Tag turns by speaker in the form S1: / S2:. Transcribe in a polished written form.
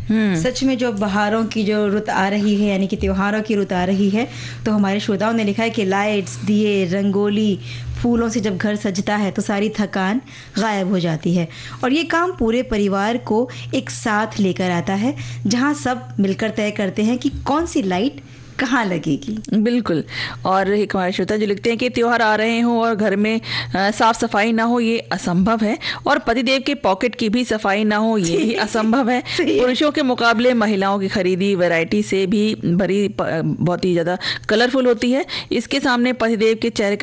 S1: सच में जो बहारों की जो रुत आ रही है, यानी कि त्योहारों की रुत आ रही है, तो हमारे श्रोताओं ने लिखा है कि लाइट्स, दिए, रंगोली, फूलों से जब घर सजता है तो सारी थकान गायब हो जाती है और ये काम पूरे परिवार को एक साथ लेकर आता है, जहां सब मिलकर तय करते हैं कि कौन सी लाइट कहाँ लगेगी।
S2: बिल्कुल। और एक हमारे श्रोता जो लिखते हैं कि त्योहार आ रहे हों और घर में साफ सफाई ना हो, ये असंभव है, और पतिदेव के पॉकेट की भी सफाई ना हो, ये भी असंभव है। पुरुषों के मुकाबले महिलाओं की खरीदी वैरायटी से भी भरी बहुत ही ज्यादा कलरफुल होती है। इसके सामने पतिदेव के चेहरे